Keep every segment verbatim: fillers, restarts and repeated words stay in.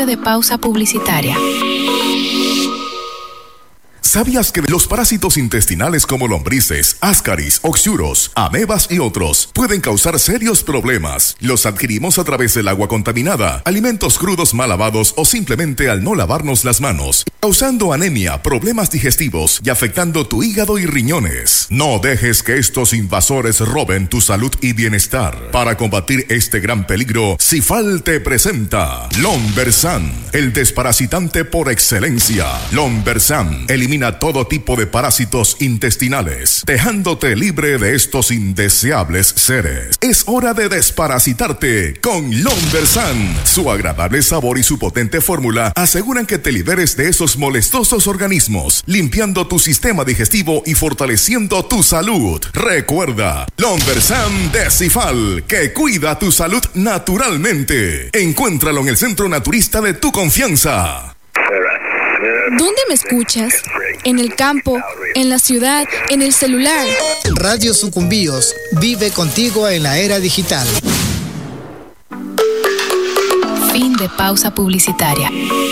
espacio de pausa publicitaria. ¿Sabías que los parásitos intestinales como lombrices, ascaris, oxyuros, amebas y otros pueden causar serios problemas? Los adquirimos a través del agua contaminada, alimentos crudos mal lavados o simplemente al no lavarnos las manos, causando anemia, problemas digestivos y afectando tu hígado y riñones. No dejes que estos invasores roben tu salud y bienestar. Para combatir este gran peligro, Cifal te presenta Lombersan, el desparasitante por excelencia. Lombersan elimina todo tipo de parásitos intestinales, dejándote libre de estos indeseables seres. Es hora de desparasitarte con Lombersan. Su agradable sabor y su potente fórmula aseguran que te liberes de esos molestosos organismos, limpiando tu sistema digestivo y fortaleciendo tu salud. Recuerda, Lombersan de Cifal, que cuida tu salud naturalmente. Encuéntralo en el centro naturista de tu confianza. ¿Dónde me escuchas? ¿En el campo? ¿En la ciudad? ¿En el celular? Radio Sucumbíos vive contigo en la era digital. Fin de pausa publicitaria.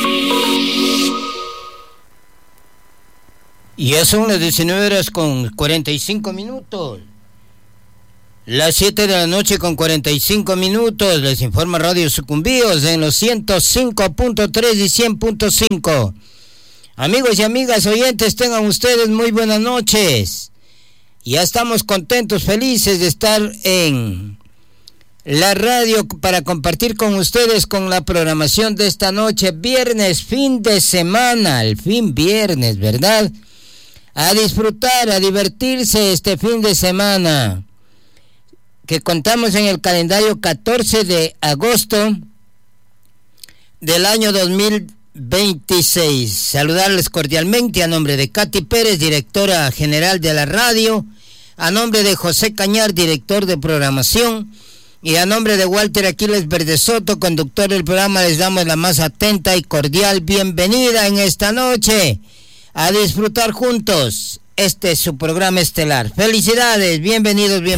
Y ya son las diecinueve horas con cuarenta y cinco minutos. Las siete de la noche con cuarenta y cinco minutos. Les informa Radio Sucumbíos en los ciento cinco punto tres y cien punto cinco. Amigos y amigas oyentes, tengan ustedes muy buenas noches. Ya estamos contentos, felices de estar en la radio para compartir con ustedes con la programación de esta noche, viernes, fin de semana, el fin viernes, ¿verdad? A disfrutar, a divertirse este fin de semana, que contamos en el calendario catorce de agosto del año dos mil veintiséis. Saludarles cordialmente a nombre de Katy Pérez, directora general de la radio, a nombre de José Cañar, director de programación, y a nombre de Walter Aquiles Verdesoto, conductor del programa, les damos la más atenta y cordial bienvenida en esta noche a disfrutar juntos este es su programa estelar. Felicidades, bienvenidos, bienvenidos.